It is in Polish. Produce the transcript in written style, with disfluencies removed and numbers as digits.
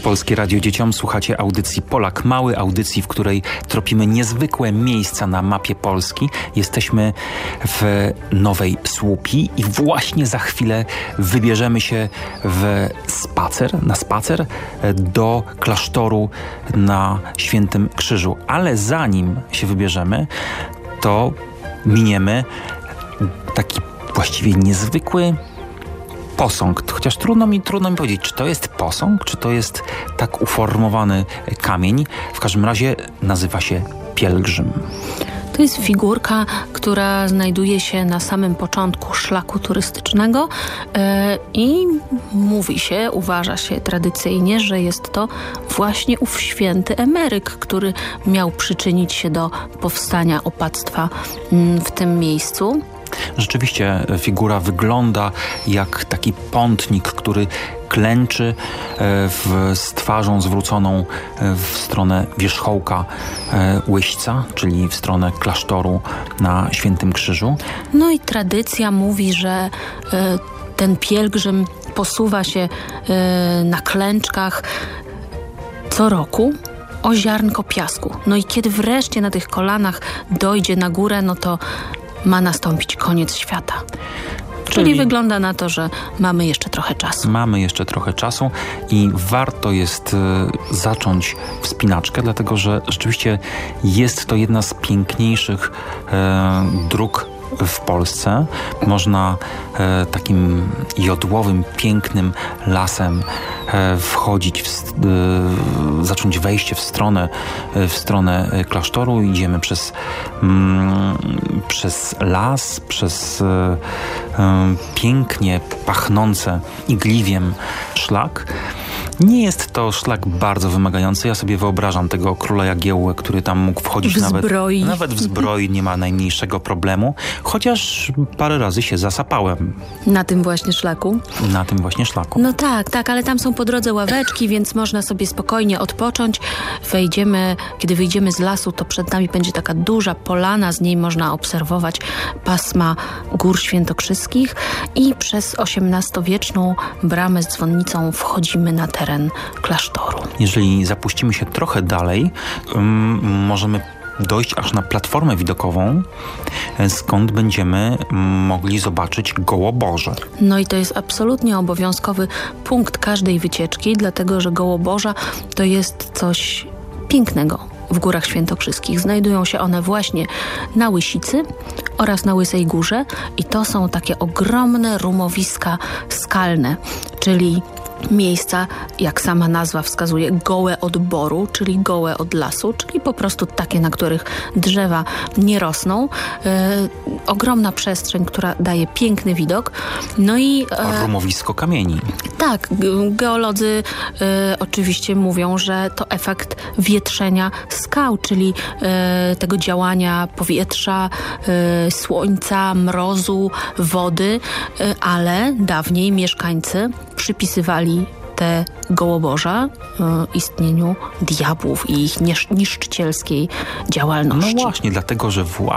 Polskie Radio Dzieciom. Słuchacie audycji Polak Mały, audycji, w której tropimy niezwykłe miejsca na mapie Polski. Jesteśmy w Nowej Słupii i właśnie za chwilę wybierzemy się na spacer do klasztoru na Świętym Krzyżu. Ale zanim się wybierzemy, to miniemy taki właściwie niezwykły posąg, chociaż trudno mi powiedzieć, czy to jest posąg, czy to jest tak uformowany kamień. W każdym razie nazywa się pielgrzym. To jest figurka, która znajduje się na samym początku szlaku turystycznego i uważa się tradycyjnie, że jest to właśnie ów święty Emeryk, który miał przyczynić się do powstania opactwa w tym miejscu. Rzeczywiście figura wygląda jak taki pątnik, który klęczy z twarzą zwróconą w stronę wierzchołka Łyśca, czyli w stronę klasztoru na Świętym Krzyżu. No i tradycja mówi, że ten pielgrzym posuwa się na klęczkach co roku o ziarnko piasku. No i kiedy wreszcie na tych kolanach dojdzie na górę, no to ma nastąpić koniec świata. Czyli wygląda na to, że mamy jeszcze trochę czasu. Mamy jeszcze trochę czasu i warto jest zacząć wspinaczkę, dlatego że rzeczywiście jest to jedna z piękniejszych dróg w Polsce. Można takim jodłowym, pięknym lasem wchodzić, zacząć wejście w stronę klasztoru. Idziemy przez las, przez pięknie pachnące igliwiem szlak. Nie jest to szlak bardzo wymagający. Ja sobie wyobrażam tego króla Jagiełłę, który tam mógł wchodzić nawet w zbroi, nie ma najmniejszego problemu. Chociaż parę razy się zasapałem. Na tym właśnie szlaku? Na tym właśnie szlaku. No tak, ale tam są po drodze ławeczki, więc można sobie spokojnie odpocząć. Kiedy wyjdziemy z lasu, to przed nami będzie taka duża polana, z niej można obserwować pasma Gór Świętokrzyskich i przez XVIII-wieczną bramę z dzwonnicą wchodzimy na teren klasztoru. Jeżeli zapuścimy się trochę dalej, możemy dojść aż na platformę widokową, skąd będziemy mogli zobaczyć Gołoborze. No i to jest absolutnie obowiązkowy punkt każdej wycieczki, dlatego że Gołoborza to jest coś pięknego w Górach Świętokrzyskich. Znajdują się one właśnie na Łysicy oraz na Łysej Górze i to są takie ogromne rumowiska skalne, czyli miejsca, jak sama nazwa wskazuje, gołe od boru, czyli gołe od lasu, czyli po prostu takie, na których drzewa nie rosną. Ogromna przestrzeń, która daje piękny widok. No i rumowisko kamieni. Tak, geolodzy oczywiście mówią, że to efekt wietrzenia skał, czyli tego działania powietrza, słońca, mrozu, wody, ale dawniej mieszkańcy przypisywali te Gołoborza istnieniu diabłów i ich niszczycielskiej działalności. No właśnie, dlatego, że